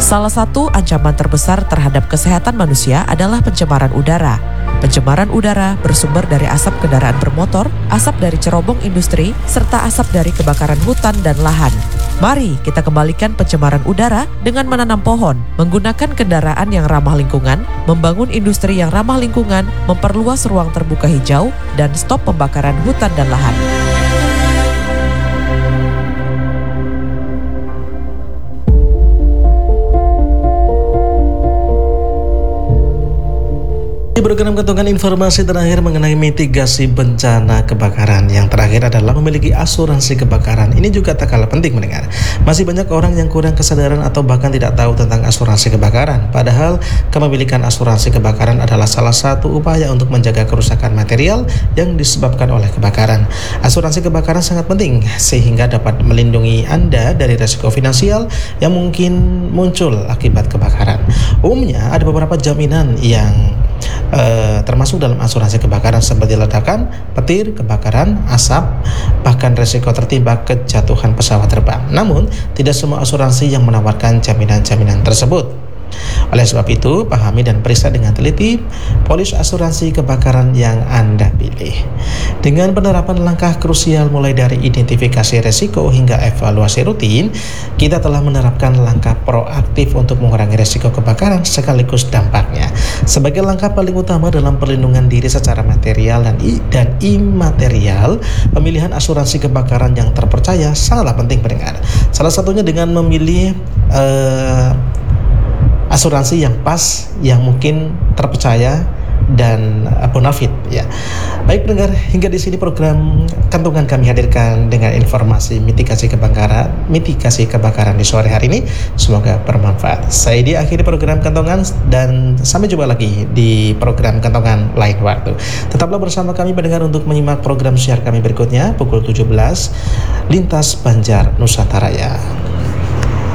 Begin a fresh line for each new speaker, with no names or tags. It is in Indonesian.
Salah satu ancaman terbesar terhadap kesehatan manusia adalah pencemaran udara. Pencemaran udara bersumber dari asap kendaraan bermotor, asap dari cerobong industri, serta asap dari kebakaran hutan dan lahan. Mari kita kembalikan pencemaran udara dengan menanam pohon, menggunakan kendaraan yang ramah lingkungan, membangun industri yang ramah lingkungan, memperluas ruang terbuka hijau, dan stop pembakaran hutan dan lahan.
Di program Kantongan informasi terakhir mengenai mitigasi bencana kebakaran. Yang terakhir adalah memiliki asuransi kebakaran. Ini juga tak kalah penting mendengar. Masih banyak orang yang kurang kesadaran atau bahkan tidak tahu tentang asuransi kebakaran. Padahal kepemilikan asuransi kebakaran adalah salah satu upaya untuk menjaga kerusakan material yang disebabkan oleh kebakaran. Asuransi kebakaran sangat penting sehingga dapat melindungi Anda dari risiko finansial yang mungkin muncul akibat kebakaran. Umumnya ada beberapa jaminan yang termasuk dalam asuransi kebakaran seperti ledakan, petir, kebakaran, asap, bahkan risiko tertimpa kejatuhan pesawat terbang. Namun, tidak semua asuransi yang menawarkan jaminan-jaminan tersebut. Oleh sebab itu, pahami dan periksa dengan teliti polis asuransi kebakaran yang Anda pilih. Dengan penerapan langkah krusial mulai dari identifikasi risiko hingga evaluasi rutin, kita telah menerapkan langkah proaktif untuk mengurangi risiko kebakaran sekaligus dampaknya. Sebagai langkah paling utama dalam perlindungan diri secara material dan imaterial, pemilihan asuransi kebakaran yang terpercaya sangatlah penting pendengar. Salah satunya dengan memilih asuransi yang pas, yang mungkin terpercaya dan bonafit ya. Baik pendengar, hingga di sini program Kantongan kami hadirkan dengan informasi mitigasi kebakaran di sore hari ini. Semoga bermanfaat. Saya diakhiri program Kantongan dan sampai jumpa lagi di program Kantongan lain waktu. Tetaplah bersama kami pendengar untuk menyimak program siar kami berikutnya pukul 17 Lintas Banjar Nusantara ya.